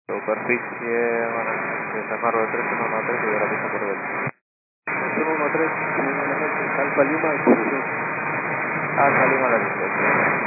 Superficie, bueno, de San Carlos de 3113 y de la pista por el 113, Alfa Lima, disposición. Alfa Lima la distancia.